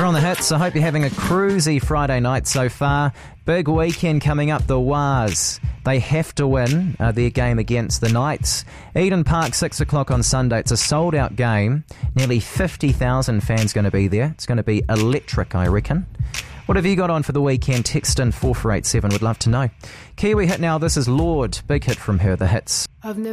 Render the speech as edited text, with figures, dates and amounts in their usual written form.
You're on the hits. I hope you're having a cruisy Friday night so far. Big weekend coming up, the Wars. They have to win their game against the Knights. Eden Park, 6 o'clock on Sunday. It's a sold-out game. Nearly 50,000 fans going to be there. It's going to be electric, I reckon. What have you got on for the weekend? Text in 4487. Would love to know. Kiwi hit now. This is Lord. Big hit from her, the hits. I've never